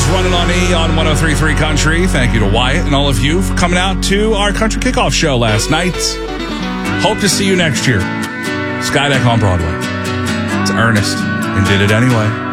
Running on E on 103.3 Country. Thank you to Wyatt and all of you for coming out to our country kickoff show last night. Hope to see you next year. Skydeck on Broadway. It's Ernest and did it anyway.